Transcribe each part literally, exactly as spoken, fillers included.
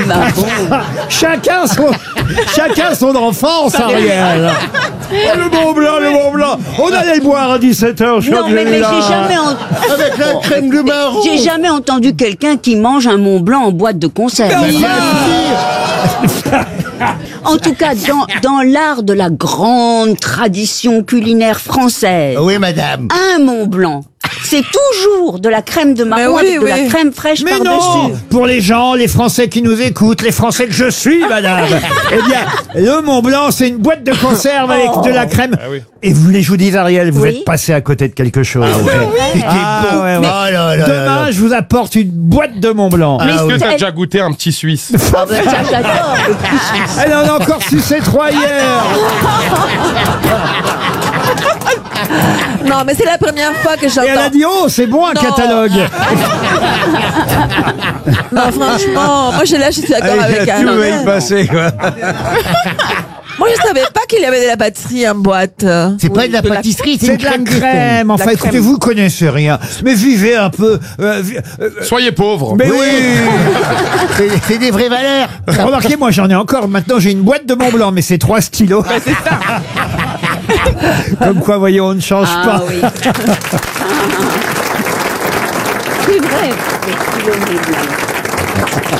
même. Hein. chacun, son, chacun son enfance, Ariel. Oh, le Mont Blanc, le Mont Blanc. On allait le boire à dix-sept heures. Non, mais, mais j'ai jamais, en... Avec la crème de marron. j'ai jamais entendu quelqu'un qui mange un Mont Blanc en boîte de conserve. En tout cas, dans, dans l'art de la grande tradition culinaire française, Oui, madame. un Mont Blanc, c'est toujours de la crème de marron oui, avec de oui. la crème fraîche Mais non, par-dessus. pour les gens, les Français qui nous écoutent, les Français que je suis, madame. Eh bien, le Mont Blanc, c'est une boîte de conserve avec de la crème. Et vous voulez que je vous dise, Ariel, vous Oui. êtes passé à côté de quelque chose. Ah, beau. ouais, ouais. Oh là là là Demain, là. je vous apporte une boîte de Mont Blanc. Mais Est-ce que c'est- t'as elle- déjà goûté un petit Suisse? Ah ben, ça, j'adore. le petit Suisse. Elle en a encore sucé trois hier. Non, mais c'est la première fois que Et elle a j'entends. dit, oh, c'est bon un Non. catalogue. Non, franchement, moi, je, là, je suis d'accord avec tout Anne. va y passer, quoi. Moi, je savais pas qu'il y avait de la pâtisserie en boîte. C'est pas de la pâtisserie, c'est C'est une de la crème crème. crème. Enfin, La écoutez, crème. vous connaissez rien. Mais vivez un peu. euh, vi- euh, Soyez pauvres. mais oui. C'est c'est des vraies valeurs. Remarquez, moi j'en ai encore. Maintenant, j'ai une boîte de Mont Blanc, mais c'est trois stylos. Comme quoi, voyez, on ne change Ah pas. oui. C'est vrai. les kilos Mont Blanc.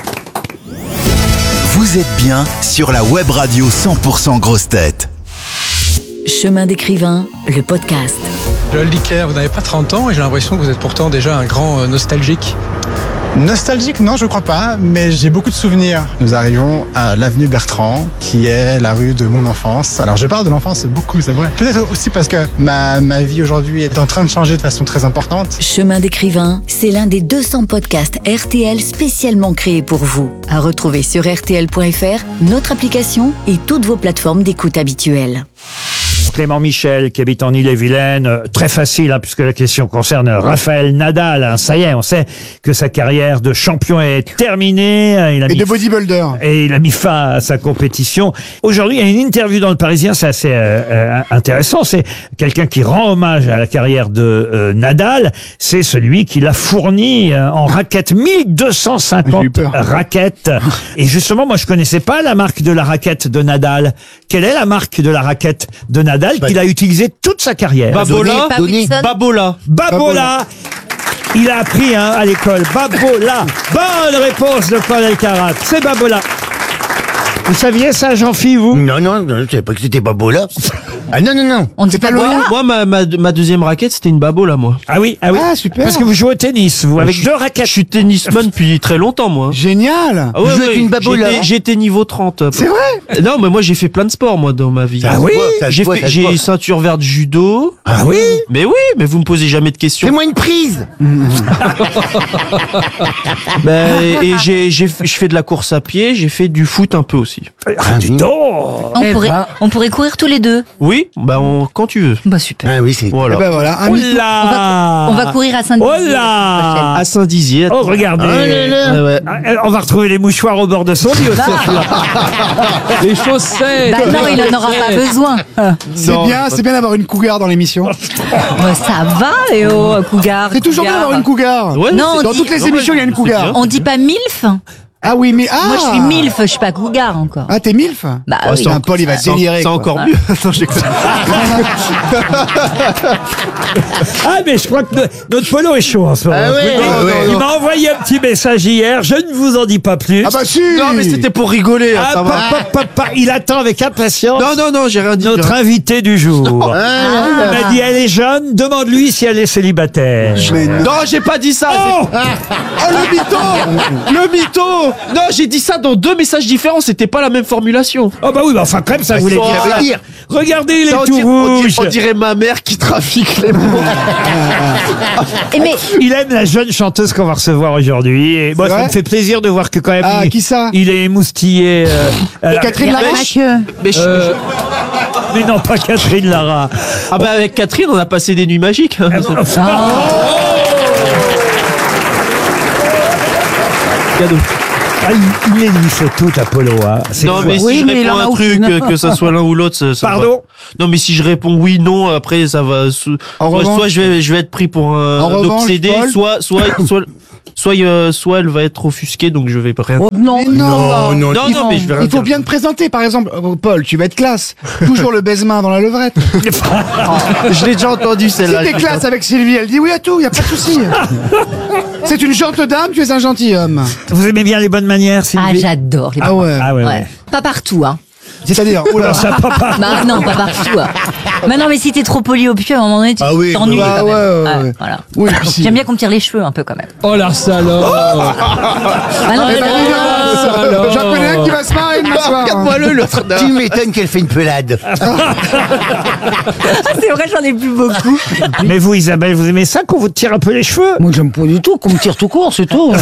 Vous êtes bien sur la web radio cent pour cent Grosses Têtes. Chemin d'écrivain, le podcast. Joël Dicker, vous n'avez pas trente ans et j'ai l'impression que vous êtes pourtant déjà un grand euh, nostalgique. Nostalgique, non, je crois pas, mais j'ai beaucoup de souvenirs. Nous arrivons à l'avenue Bertrand, qui est la rue de mon enfance. Alors, je parle de l'enfance beaucoup, c'est vrai. Peut-être aussi parce que ma, ma vie aujourd'hui est en train de changer de façon très importante. Chemin d'écrivain, c'est l'un des deux cents podcasts R T L spécialement créés pour vous. À retrouver sur R T L point F R, notre application et toutes vos plateformes d'écoute habituelles. Clément Michel, qui habite en Ille-et-Vilaine. Euh, Très facile, hein, puisque la question concerne Raphaël Nadal. Hein. Ça y est, on sait que sa carrière de champion est terminée. Il a Et mis de bodybuilder. et il a mis fin à sa compétition. Aujourd'hui, il y a une interview dans Le Parisien, c'est assez euh, euh, intéressant. C'est quelqu'un qui rend hommage à la carrière de euh, Nadal. C'est celui qui l'a fourni euh, en raquettes, mille deux cent J'ai cinquante eu peur. raquettes. Et justement, moi, je connaissais pas la marque de la raquette de Nadal. Quelle est la marque de la raquette de Nadal qu'il a utilisée toute sa carrière? Babola, Donné. Babola. Babola. Il a appris hein, à l'école. Babola. Bonne réponse de Paul Elkarat. C'est Babola. Vous saviez ça, Jean-Philippe, vous? Non, non, non, je savais pas que c'était Babola. Ah non, non, non. On dit pas Moi, Bola. moi, ma, ma, ma deuxième raquette, c'était une Babola, moi. Ah oui, ah oui. Ah, super. Parce que vous jouez au tennis, vous, avec Je- deux raquettes. Je suis tennisman depuis très longtemps, moi. Génial. Ah ouais, Vous jouez ouais, avec une Babola. j'étais- J'étais niveau trente. C'est vrai? Non, mais moi, j'ai fait plein de sports, moi, dans ma vie. Ah oui? Ça se J'ai voit, fait- ça se j'ai voit. ceinture verte judo. Ah oui? Mais oui, mais vous me posez jamais de questions. Fais-moi une prise. Ben, et j'ai, j'ai, je fais de la course à pied, j'ai fait du foot un peu aussi. Ah, dis donc. On, pourrait, on pourrait courir tous les deux. Oui, ben, on- quand tu veux. Bah super. Ah oui, c'est... Voilà. Eh ben voilà, un Oh mytho. là. On va courir à Saint-Denis. Oh là. À Saint-Dizier. Oh, regardez. Ouais, ouais. Ah, On va retrouver les mouchoirs au bord de son lit aussi. Les chaussettes. Bah non, il en aura pas besoin. C'est Non, bien, c'est bien d'avoir une cougar dans l'émission. Bah, ça va, Léo, cougar. C'est toujours bien cougar. d'avoir une cougar. Ouais, Non, c'est- Dans on toutes dit- les émissions, il y a une cougar. On dit pas milf. Ah oui, mais ah. Moi, je suis milf, je suis pas cougar encore. Ah, t'es milf? Bah Oh, oui. c'est Putain, en- Paul, il va c'est en- délirer. C'est quoi. encore mieux. Attends, je déconne. Ah, mais je crois que no- notre polo est chaud en ce moment. Ah ouais, Je vous dis, ouais, ouais. Il m'a envoyé un petit message hier, je ne vous en dis pas plus. Ah bah si. Non, mais c'était pour rigoler. hein, Ah, ça va. pa- pa- pa- pa- il attend avec impatience Non, non, non, j'ai rien dit. notre j'ai rien- invité du jour. Ah, Il m'a dit, elle est jeune, demande-lui si elle est célibataire. Mais non. Non, j'ai pas dit ça. Oh c'est- Oh, le mytho. Le mytho. Non, j'ai dit ça dans deux messages différents. C'était pas la même formulation. Oh bah oui, bah enfin quand même ça voulait ça dire. veut dire. Regardez, il est Ça, on tout dirait- on dirait- rouge. on dirait ma mère qui trafique les mots. Et mais Il aime la jeune chanteuse qu'on va recevoir aujourd'hui. Et moi, C'est ça vrai me fait plaisir de voir que quand même. Ah, il, qui ça? Il est émoustillé. euh, euh, Catherine Lara. Mais je- euh, mais non, pas Catherine Lara. Ah bah avec Catherine, on a passé des nuits magiques. hein. Cadeau. Ah, il, il il fait tout, Apollo. Hein. C'est Non, fou. mais Oui, si je mais il réponds en a un truc, aucune. euh, que ça soit l'un ou l'autre, ça, ça Pardon va. Non, mais si je réponds oui, non, après ça va. Soit, En soit revanche- je vais, je vais être pris pour un, En un revanche, obsédé, Paul- soit, soit, soit, soit, euh, soit elle va être offusquée, donc je vais pas rien. Oh, non, Mais non, non, non, non, il non, mais je vais rien Il faut dire. bien te présenter, par exemple. Euh, Paul, tu vas être classe. Toujours le baise-main dans la levrette. Je l'ai déjà entendu Si celle-là. t'es classe avec Sylvie, elle dit oui à tout, y a pas de souci. C'est une gentille dame, tu es un gentilhomme. Vous aimez bien les bonnes manières, Ah, Sylvie? j'adore les Ah ouais. Ah ouais, ouais. Ouais. Pas partout, hein. C'est-à-dire, oula. Ça, papa. Bah non, pas partout. Hein. Mais non, mais si t'es trop poli au pied, à un moment donné, tu Ah oui, t'ennuies bah quand ouais, même. ouais, Ah, ouais. voilà. Oui, puis si. J'aime bien qu'on me tire les cheveux un peu quand même. Oh la salope. Ah non, Eh mais ben, dis donc, alors. j'en connais un qui va se marier demain soir. Regarde-moi le l'autre. Tu m'étonnes qu'elle fait une pelade. ah, c'est vrai, j'en ai plus beaucoup. Mais vous, Isabelle, vous aimez ça qu'on vous tire un peu les cheveux? Moi, j'aime pas du tout qu'on me tire tout court, c'est tout.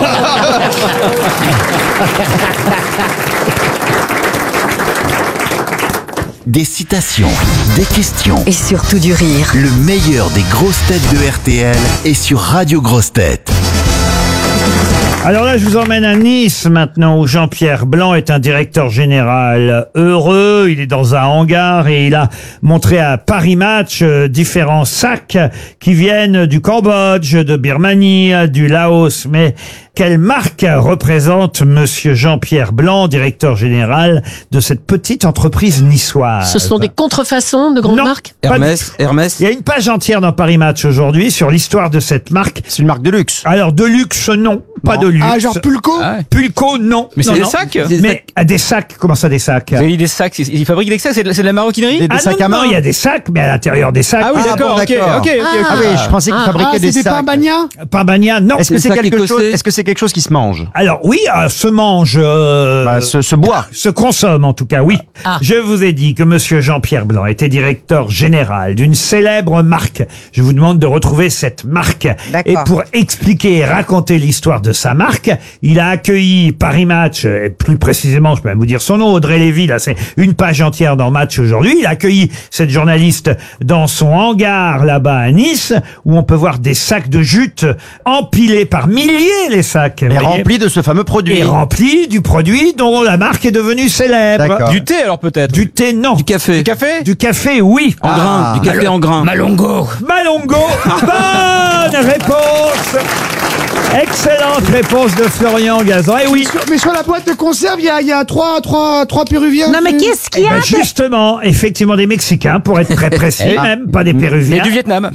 Des citations, des questions. Et surtout du rire. Le meilleur des grosses têtes de R T L est sur Radio Grosses Têtes. Alors là, je vous emmène à Nice maintenant, où Jean-Pierre Blanc est un directeur général heureux. Il est dans un hangar et il a montré à Paris Match euh, différents sacs qui viennent du Cambodge, de Birmanie, du Laos. Mais quelle marque représente Monsieur Jean-Pierre Blanc, directeur général de cette petite entreprise niçoise? Ce sont des contrefaçons de grandes Non. marques. Pas du Hermès, Hermès. Il y a une page entière dans Paris Match aujourd'hui sur l'histoire de cette marque. C'est une marque de luxe. Alors de luxe, non, pas de luxe. Ah, genre Pulco. Pulco, non. Mais c'est Non, des non. sacs Mais à des sacs, comment ça des sacs? Vous avez dit des sacs, ils ils fabriquent des sacs, c'est de, c'est de la maroquinerie Des- Ah sacs non, à non, main. il y a des sacs, mais à l'intérieur des sacs. Ah oui, Ah, d'accord, bon, ok, d'accord. ok, ok. ok. Ah oui, je pensais qu'ils Ah, fabriquaient des c'est des sacs. pains bagnats. Pambagna, non. Est-ce que c'est sacs quelque écossais chose Est-ce que c'est quelque chose qui se mange? Alors oui, euh, se mange, euh, Bah, se, se boit. se consomme en tout cas, oui. Ah. Je vous ai dit que Monsieur Jean-Pierre Blanc était directeur général d'une célèbre marque. Je vous demande de retrouver cette marque. Et pour expliquer et raconter l'histoire de sa marque, il a accueilli Paris Match, et plus précisément, je peux même vous dire son nom, Audrey Lévy, là c'est une page entière dans Match aujourd'hui. Il a accueilli cette journaliste dans son hangar là-bas à Nice, où on peut voir des sacs de jute empilés par milliers, les sacs. Et vous voyez. rempli de ce fameux produit. Et rempli du produit dont la marque est devenue célèbre. D'accord. Du thé alors peut-être. Du thé, non. Du café. Du café Du café, oui. En grain. Du café en grain. Malongo. Malongo. Bonne réponse. Excellente réponse de Florian Gazan. Eh oui. Mais sur la boîte de conserve, il y a, il y a trois, trois, trois péruviens. Non, mais qu'est-ce qu'il y Eh a ben, justement, effectivement, des Mexicains, pour être très précis, Eh. même, pas des Et Péruviens. du Vietnam.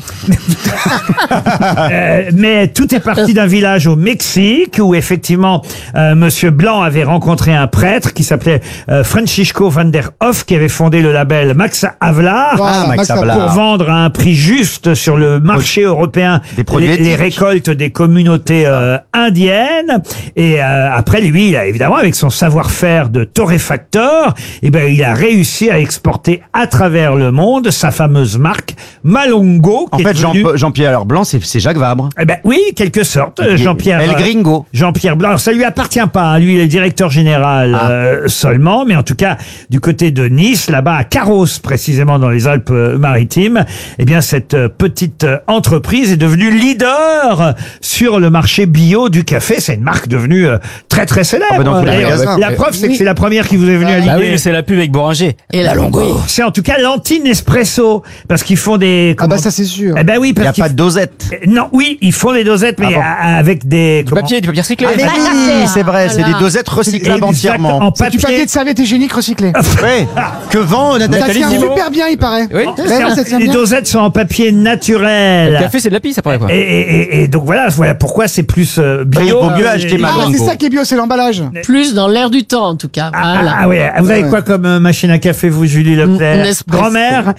Euh, mais tout est parti d'un village au Mexique où effectivement euh, Monsieur Blanc avait rencontré un prêtre qui s'appelait euh, Francisco van der Hoff, qui avait fondé le label Max Havelaar. Voilà, Ah, Max Max Havelaar. Pour vendre à un prix juste sur le marché européen Des produits les, les éthiques. récoltes des communautés euh, indiennes. Et euh, après, lui, il a, évidemment, avec son savoir-faire de torréfacteur, eh ben, il a réussi à exporter à travers le monde sa fameuse marque Malongo. En qui fait, est Jean- devenue- Jean-Pierre Blanc, c'est c'est Jacques Vabre. eh ben oui, quelque sorte, euh, Jean-Pierre. El euh, Gringo. Jean-Pierre Blanc. Alors, ça lui appartient pas. hein. Lui, il est directeur général Ah. euh, seulement, mais en tout cas, du côté de Nice, là-bas à Carros, précisément dans les Alpes-Maritimes, eh bien, cette euh, petite euh, entreprise est devenue leader sur le marché bio du café. C'est une marque devenue euh, très très célèbre. Ah bah, dans tous les D'ailleurs, magasin. la preuve, c'est que c'est la première qui vous est venue à l'idée. Bah oui, mais c'est la pub avec Boranger. Et la longo. C'est en tout cas l'anti-Nespresso, parce qu'ils font des. Ah comment- bah ça c'est sûr. Eh ben oui, Il n'y parce a qu'ils pas de dosette. Euh, Non, oui, ils font des dosettes, mais Ah bon. à- avec des... Du papier, du papier recyclé. Ah, mais oui, c'est vrai, c'est des dosettes recyclables entièrement. En C'est du papier papier. de serviette hygiénique recyclé. Oui. Que vend Nathalie Ça tient Simon. super bien, il paraît. Oui. Ouais, ouais, ça tient Les bien. dosettes sont en papier Le naturel. café, c'est de la pisse après quoi. Et, et- et- et donc voilà, voilà pourquoi c'est plus euh, bio. Il vaut mieux Euh, acheter et- ma- Ah, Malongo. c'est ça qui est bio, c'est l'emballage. Plus dans l'air du temps, en tout cas. Ah, Voilà. ah ouais, vous avez quoi comme euh, machine à café, vous, Julie Leclerc? Nespresso. Grand-mère?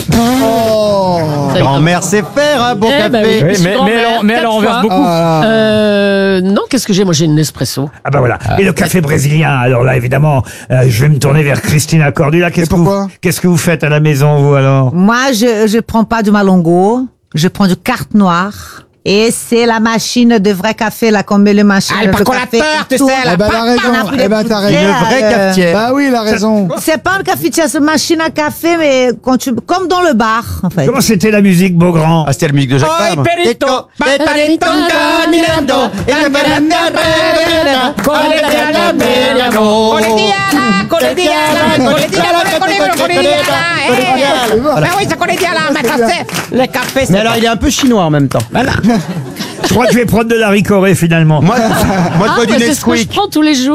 Oh. Grand-mère sait faire un bon Eh café. ben oui. Oui, Je suis mais, mais, grand-mère, elle en- mais elle en quatre renverse fois. beaucoup. Ah, Euh, non, qu'est-ce que j'ai? Moi, j'ai une Nespresso. Ah bah voilà. Et le café brésilien, alors là, évidemment, euh, je vais me tourner vers Christina Cordula. Qu'est-ce Et que vous, pourquoi qu'est-ce que vous faites à la maison, vous, alors? Moi, je je prends pas du Malongo, je prends du carte noire. Et c'est la machine de vrai café, là, qu'on met le machine Ah, le de café. percolateur, qui tu tourne. sais, là. Eh ben, elle a raison. On a pris Eh des ben, t'as coups de raison. pied, Une vraie euh, cafetière. Bah oui, il a raison. C'est pas une cafetière, c'est une machine à café, mais quand tu, comme dans le bar, en fait. Comment c'était la musique, Beaugrand? Ah, c'était la musique de Jacques Vabre. Perito, Perito, caminando, Oh. Collédiala, collédiala, collédiala, collédiala. Ah oui, c'est collédiala, maître chef. Le café, c'est... Mais alors, il est un peu chinois en même temps. Voilà. Je crois que je vais prendre de la ricorée finalement. Moi, moi, je bois du C'est ce que je Nesquik. prends tous les jours.